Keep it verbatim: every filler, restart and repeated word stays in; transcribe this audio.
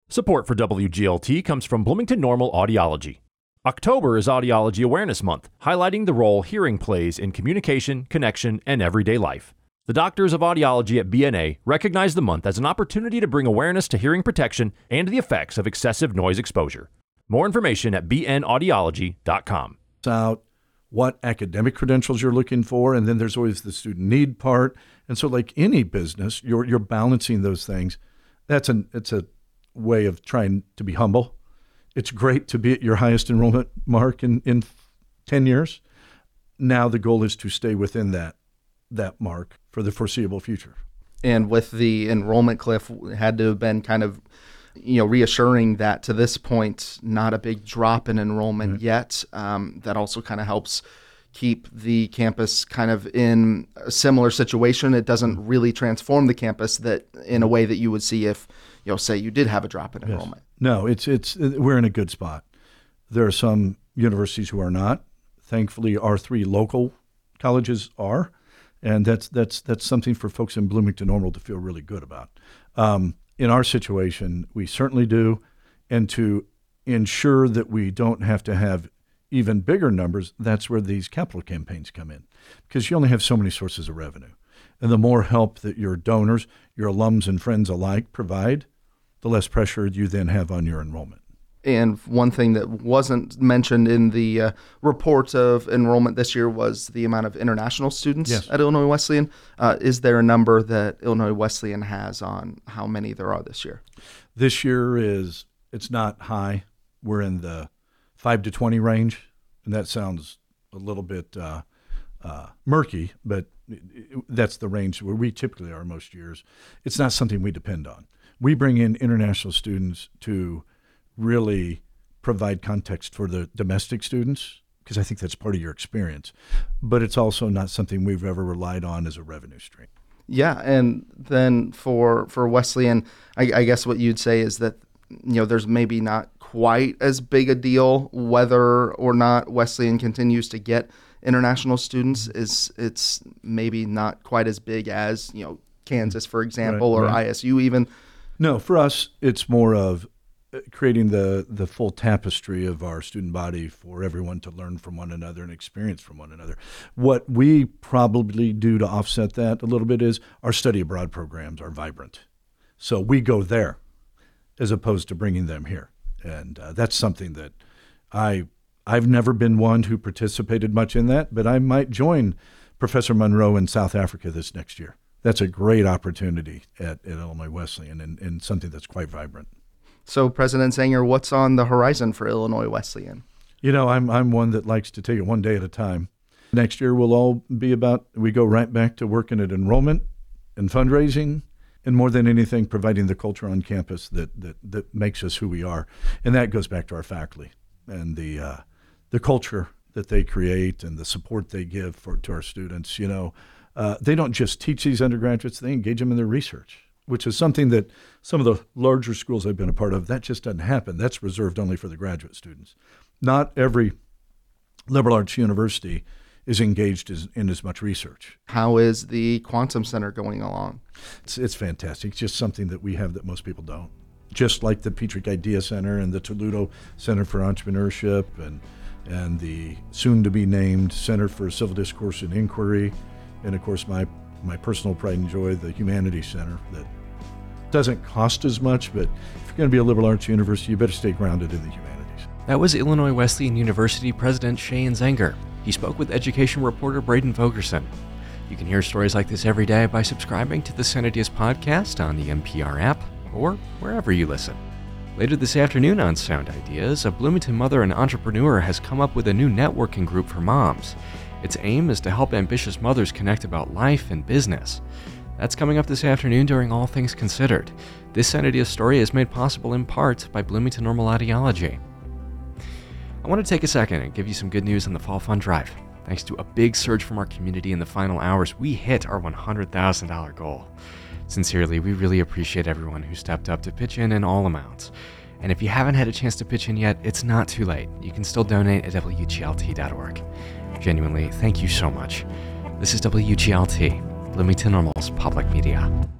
Support for W G L T comes from Bloomington Normal Audiology. October is Audiology Awareness Month, highlighting the role hearing plays in communication, connection, and everyday life. The doctors of audiology at B N A recognize the month as an opportunity to bring awareness to hearing protection and the effects of excessive noise exposure. More information at b n audiology dot com. Out what academic credentials you're looking for, and then there's always the student need part. And so like any business, you're you're balancing those things. That's an it's a way of trying to be humble. It's great to be at your highest enrollment mark in, in ten years. Now the goal is to stay within that that mark for the foreseeable future. And with the enrollment cliff, had to have been kind of, you know, reassuring that to this point, not a big drop in enrollment mm-hmm. yet. Um, that also kind of helps keep the campus kind of in a similar situation. It doesn't really transform the campus that in a way that you would see if, you know, say you did have a drop in enrollment. Yes. No, it's it's we're in a good spot. There are some universities who are not. Thankfully, our three local colleges are, and that's that's that's something for folks in Bloomington Normal to feel really good about. Um, in our situation, we certainly do, and to ensure that we don't have to have even bigger numbers, that's where these capital campaigns come in, because you only have so many sources of revenue. And the more help that your donors, your alums and friends alike provide, the less pressure you then have on your enrollment. And one thing that wasn't mentioned in the uh, report of enrollment this year was the amount of international students yes. at Illinois Wesleyan. Uh, is there a number that Illinois Wesleyan has on how many there are this year? This year is, it's not high. We're in the five to twenty range, and that sounds a little bit uh, uh, murky, but it, it, that's the range where we typically are most years. It's not something we depend on. We bring in international students to really provide context for the domestic students, because I think that's part of your experience, but it's also not something we've ever relied on as a revenue stream. Yeah, and then for for Wesleyan, I, I guess what you'd say is that, you know, there's maybe not quite as big a deal whether or not Wesleyan continues to get international students. Is it's maybe not quite as big as, you know, Kansas, for example, right, or right. I S U even. No, for us, it's more of creating the, the full tapestry of our student body for everyone to learn from one another and experience from one another. What we probably do to offset that a little bit is our study abroad programs are vibrant. So we go there as opposed to bringing them here. And uh, that's something that I, I've never been one who participated much in that, but I might join Professor Monroe in South Africa this next year. That's a great opportunity at, at Illinois Wesleyan and, and something that's quite vibrant. So, President Zenger, what's on the horizon for Illinois Wesleyan? You know, I'm I'm one that likes to take it one day at a time. Next year will all be about, we go right back to working at enrollment and fundraising, and more than anything, providing the culture on campus that that, that makes us who we are. And that goes back to our faculty and the uh, the culture that they create and the support they give for to our students. You know, uh, they don't just teach these undergraduates, they engage them in their research, which is something that some of the larger schools I've been a part of, that just doesn't happen. That's reserved only for the graduate students. Not every liberal arts university is engaged as, in as much research. How is the Quantum Center going along? It's, it's fantastic. It's just something that we have that most people don't. Just like the Petrick Idea Center and the Toledo Center for Entrepreneurship and and the soon-to-be-named Center for Civil Discourse and Inquiry, and of course my my personal pride and joy, the Humanities Center, that doesn't cost as much, but if you're going to be a liberal arts university, you better stay grounded in the humanities. That was Illinois Wesleyan University President Shane Zenger. He spoke with education reporter Braden Fogerson. You can hear stories like this every day by subscribing to the Senadius podcast on the N P R app or wherever you listen. Later this afternoon on Sound Ideas, a Bloomington mother and entrepreneur has come up with a new networking group for moms. Its aim is to help ambitious mothers connect about life and business. That's coming up this afternoon during All Things Considered. This Senadius story is made possible in part by Bloomington Normal Audiology. I want to take a second and give you some good news on the Fall Fund Drive. Thanks to a big surge from our community in the final hours, we hit our one hundred thousand dollars goal. Sincerely, we really appreciate everyone who stepped up to pitch in in all amounts. And if you haven't had a chance to pitch in yet, it's not too late. You can still donate at W G L T dot org. Genuinely, thank you so much. This is W G L T, Bloomington Normal's Public Media.